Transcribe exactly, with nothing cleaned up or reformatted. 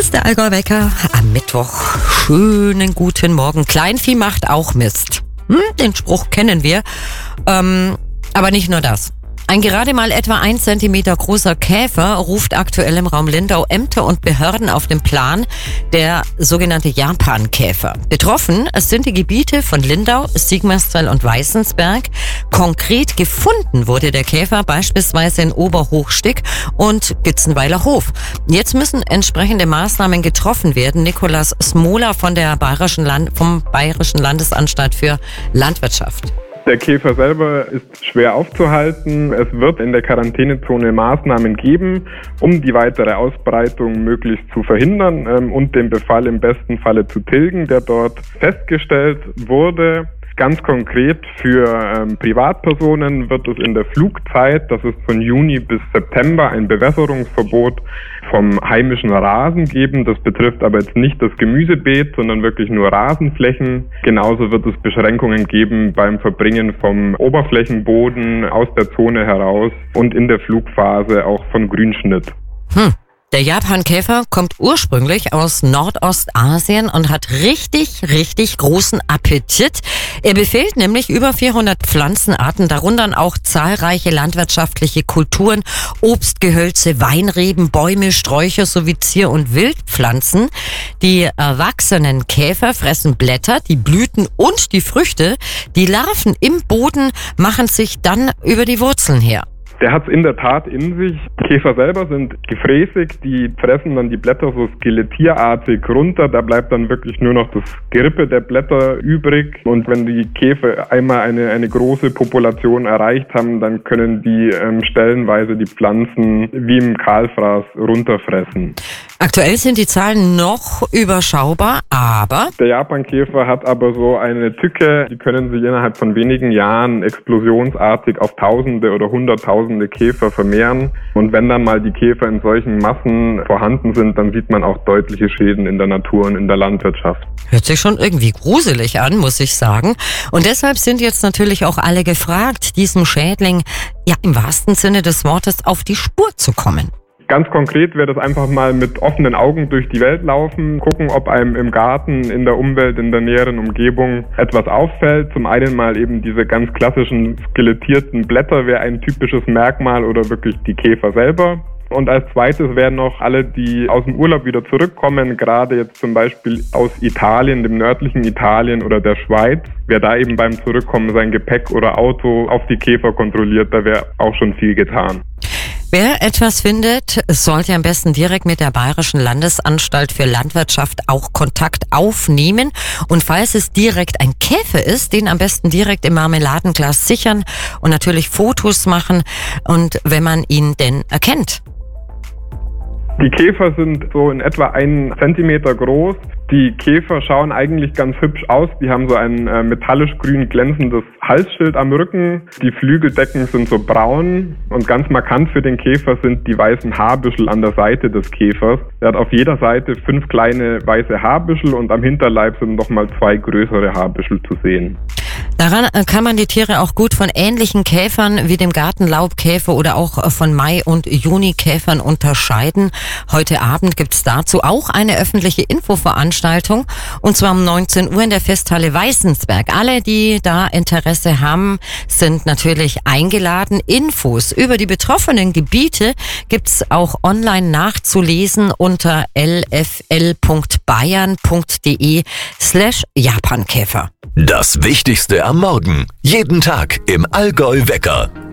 ist der Allgäu-Wecker am Mittwoch. Schönen guten Morgen. Kleinvieh macht auch Mist. Hm, den Spruch kennen wir. Ähm, aber nicht nur das. Ein gerade mal etwa ein Zentimeter großer Käfer ruft aktuell im Raum Lindau Ämter und Behörden auf den Plan, der sogenannte Japan-Käfer. Betroffen sind die Gebiete von Lindau, Sigmarsfeld und Weißensberg. Konkret gefunden wurde der Käfer beispielsweise in Oberhochstick und Gitzenweiler Hof. Jetzt müssen entsprechende Maßnahmen getroffen werden. Nikolaus Smola von der Bayerischen Land- vom Bayerischen Landesanstalt für Landwirtschaft. Der Käfer selber ist schwer aufzuhalten. Es wird in der Quarantänezone Maßnahmen geben, um die weitere Ausbreitung möglichst zu verhindern ähm, und den Befall im besten Falle zu tilgen, der dort festgestellt wurde. Ganz konkret für ähm, Privatpersonen wird es in der Flugzeit, das ist von Juni bis September, ein Bewässerungsverbot vom heimischen Rasen geben. Das betrifft aber jetzt nicht das Gemüsebeet, sondern wirklich nur Rasenflächen. Genauso wird es Beschränkungen geben beim Verbringen vom Oberflächenboden aus der Zone heraus und in der Flugphase auch von Grünschnitt. Hm. Der Japan-Käfer kommt ursprünglich aus Nordostasien und hat richtig, richtig großen Appetit. Er befehlt nämlich über vierhundert Pflanzenarten, darunter auch zahlreiche landwirtschaftliche Kulturen, Obstgehölze, Weinreben, Bäume, Sträucher sowie Zier- und Wildpflanzen. Die erwachsenen Käfer fressen Blätter, die Blüten und die Früchte. Die Larven im Boden machen sich dann über die Wurzeln her. Der hat es in der Tat in sich. Die Käfer selber sind gefräßig, die fressen dann die Blätter so skelettierartig runter. Da bleibt dann wirklich nur noch das Gerippe der Blätter übrig. Und wenn die Käfer einmal eine, eine große Population erreicht haben, dann können die ähm, stellenweise die Pflanzen wie im Kahlfraß runterfressen. Aktuell sind die Zahlen noch überschaubar, aber... Der Japan-Käfer hat aber so eine Tücke, die können sich innerhalb von wenigen Jahren explosionsartig auf Tausende oder Hunderttausende Käfer vermehren. Und wenn dann mal die Käfer in solchen Massen vorhanden sind, dann sieht man auch deutliche Schäden in der Natur und in der Landwirtschaft. Hört sich schon irgendwie gruselig an, muss ich sagen. Und deshalb sind jetzt natürlich auch alle gefragt, diesem Schädling, ja im wahrsten Sinne des Wortes, auf die Spur zu kommen. Ganz konkret wäre das einfach mal mit offenen Augen durch die Welt laufen, gucken, ob einem im Garten, in der Umwelt, in der näheren Umgebung etwas auffällt. Zum einen mal eben diese ganz klassischen skelettierten Blätter wäre ein typisches Merkmal oder wirklich die Käfer selber. Und als zweites wären noch alle, die aus dem Urlaub wieder zurückkommen, gerade jetzt zum Beispiel aus Italien, dem nördlichen Italien oder der Schweiz. Wer da eben beim Zurückkommen sein Gepäck oder Auto auf die Käfer kontrolliert, da wäre auch schon viel getan. Wer etwas findet, sollte am besten direkt mit der Bayerischen Landesanstalt für Landwirtschaft auch Kontakt aufnehmen. Und falls es direkt ein Käfer ist, den am besten direkt im Marmeladenglas sichern und natürlich Fotos machen, und wenn man ihn denn erkennt. Die Käfer sind so in etwa einen Zentimeter groß. Die Käfer schauen eigentlich ganz hübsch aus. Die haben so ein äh, metallisch grün glänzendes Halsschild am Rücken. Die Flügeldecken sind so braun und ganz markant für den Käfer sind die weißen Haarbüschel an der Seite des Käfers. Er hat auf jeder Seite fünf kleine weiße Haarbüschel und am Hinterleib sind nochmal zwei größere Haarbüschel zu sehen. Daran kann man die Tiere auch gut von ähnlichen Käfern wie dem Gartenlaubkäfer oder auch von Mai- und Junikäfern unterscheiden. Heute Abend gibt's dazu auch eine öffentliche Infoveranstaltung, und zwar um neunzehn Uhr in der Festhalle Weißensberg. Alle, die da Interesse haben, sind natürlich eingeladen. Infos über die betroffenen Gebiete gibt's auch online nachzulesen unter lfl.bayern.de slash Japankäfer. Das Wichtigste am Morgen. Jeden Tag im Allgäu-Wecker.